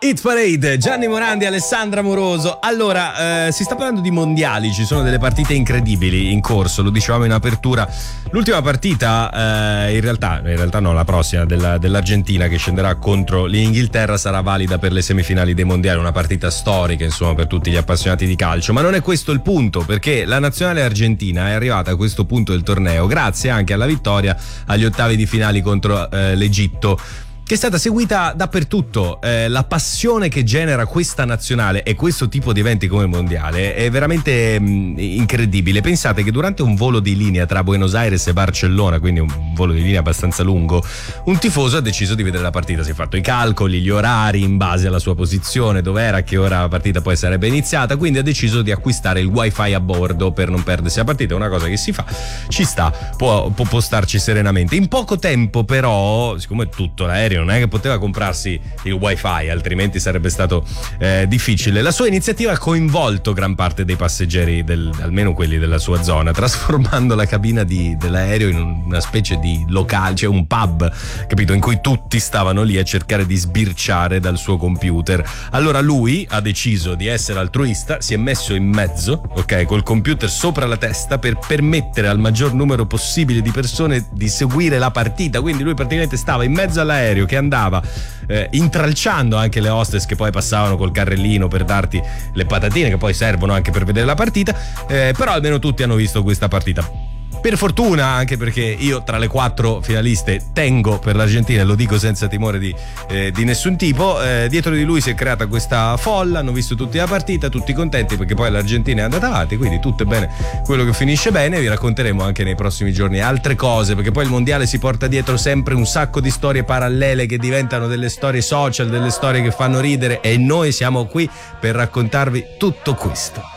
Hit Parade, Gianni Morandi, Alessandra Moroso. Allora, si sta parlando di mondiali, ci sono delle partite incredibili in corso, lo dicevamo in apertura. L'ultima partita, in realtà no, la prossima dell'Argentina che scenderà contro l'Inghilterra sarà valida per le semifinali dei mondiali, una partita storica insomma per tutti gli appassionati di calcio, ma non è questo il punto, perché la nazionale argentina è arrivata a questo punto del torneo grazie anche alla vittoria agli ottavi di finali contro l'Egitto, che è stata seguita dappertutto. La passione che genera questa nazionale e questo tipo di eventi come il mondiale è veramente incredibile. Pensate che durante un volo di linea tra Buenos Aires e Barcellona, quindi un volo di linea abbastanza lungo, un tifoso ha deciso di vedere la partita, si è fatto i calcoli, gli orari in base alla sua posizione, dov'era, a che ora la partita poi sarebbe iniziata, quindi ha deciso di acquistare il wifi a bordo per non perdersi la partita. È una cosa che si fa, ci sta, può starci serenamente. In poco tempo però, siccome tutto l'aereo non è che poteva comprarsi il wifi, altrimenti sarebbe stato difficile, la sua iniziativa ha coinvolto gran parte dei passeggeri, almeno quelli della sua zona, trasformando la cabina dell'aereo in una specie di locale, cioè un pub, capito, in cui tutti stavano lì a cercare di sbirciare dal suo computer. Allora lui ha deciso di essere altruista, si è messo in mezzo, ok, col computer sopra la testa per permettere al maggior numero possibile di persone di seguire la partita. Quindi lui praticamente stava in mezzo all'aereo che andava intralciando anche le hostess che poi passavano col carrellino per darti le patatine che poi servono anche per vedere la partita, però almeno tutti hanno visto questa partita. Per fortuna, anche perché io tra le 4 finaliste tengo per l'Argentina e lo dico senza timore di nessun tipo. Dietro di lui si è creata questa folla, hanno visto tutti la partita, tutti contenti perché poi l'Argentina è andata avanti, quindi tutto è bene quello che finisce bene. Vi racconteremo anche nei prossimi giorni altre cose, perché poi il mondiale si porta dietro sempre un sacco di storie parallele che diventano delle storie social, delle storie che fanno ridere, e noi siamo qui per raccontarvi tutto questo.